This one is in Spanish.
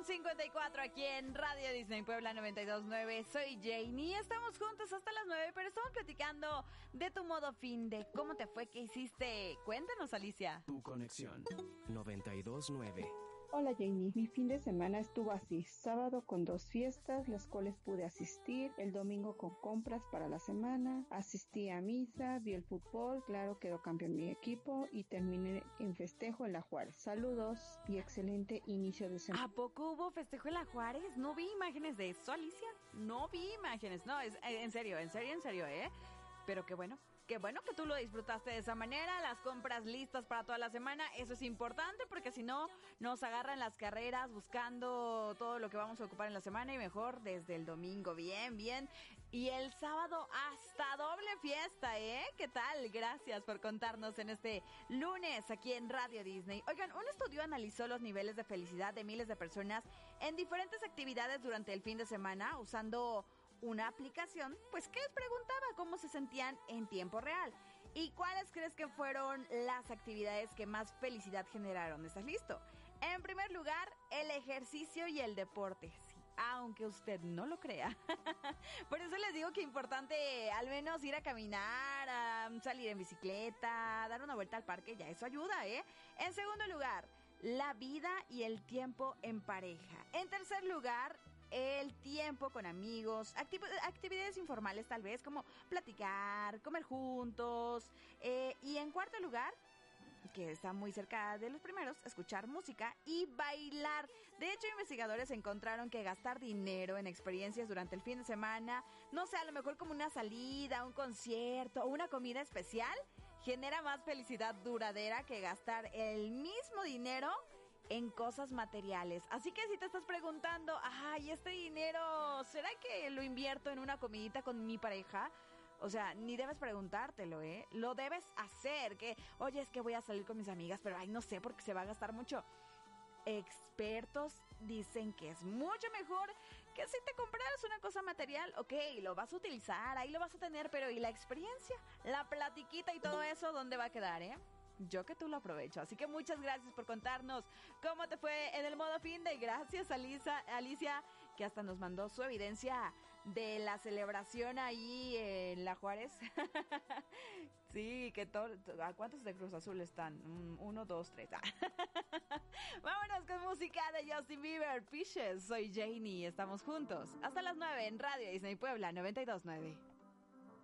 9:54 aquí en Radio Disney Puebla 92.9. Soy Janie. Estamos juntos hasta las 9, pero estamos platicando de tu modo fin, de cómo te fue, qué hiciste. Cuéntanos, Alicia. Tu conexión 92.9. Hola Janie, mi fin de semana estuvo así, sábado con 2 fiestas, las cuales pude asistir, el domingo con compras para la semana, asistí a misa, vi el fútbol, claro quedó campeón mi equipo y terminé en festejo en La Juárez. Saludos y excelente inicio de semana. ¿A poco hubo festejo en La Juárez? No vi imágenes de eso, Alicia. No vi imágenes, no, es en serio, Pero qué bueno que tú lo disfrutaste de esa manera, las compras listas para toda la semana, eso es importante porque si no nos agarran las carreras buscando todo lo que vamos a ocupar en la semana y mejor desde el domingo, bien. Y el sábado hasta doble fiesta, ¿eh? ¿Qué tal? Gracias por contarnos en este lunes aquí en Radio Disney. Oigan, un estudio analizó los niveles de felicidad de miles de personas en diferentes actividades durante el fin de semana usando una aplicación, pues que les preguntaba cómo se sentían en tiempo real. ¿Y cuáles crees que fueron las actividades que más felicidad generaron? ¿Estás listo? En primer lugar, el ejercicio y el deporte. Sí, aunque usted no lo crea. Por eso les digo que es importante al menos ir a caminar, a salir en bicicleta, dar una vuelta al parque, ya eso ayuda, ¿eh? En segundo lugar, la vida y el tiempo en pareja. En tercer lugar, el tiempo con amigos, actividades informales tal vez, como platicar, comer juntos. Y en cuarto lugar, que está muy cerca de los primeros, escuchar música y bailar. De hecho, investigadores encontraron que gastar dinero en experiencias durante el fin de semana, no sé, a lo mejor como una salida, un concierto o una comida especial, genera más felicidad duradera que gastar el mismo dinero en cosas materiales. Así que si te estás preguntando, ay, este dinero, ¿será que lo invierto en una comidita con mi pareja? O sea, ni debes preguntártelo, ¿eh? Lo debes hacer, que, oye, es que voy a salir con mis amigas, pero ay, no sé, porque se va a gastar mucho. Expertos dicen que es mucho mejor que si te compraras una cosa material. Ok, lo vas a utilizar, ahí lo vas a tener, pero ¿y la experiencia? La platiquita y todo eso, ¿dónde va a quedar, Yo que tú lo aprovecho. Así que muchas gracias por contarnos cómo te fue en el modo fin de. Gracias, Alicia, que hasta nos mandó su evidencia de la celebración ahí en La Juárez. Sí, que ¿a cuántos de Cruz Azul están? 1, 2, 3. Vámonos con música de Justin Bieber, Fishes. Soy Janie, estamos juntos hasta las 9 en Radio Disney Puebla 92.9.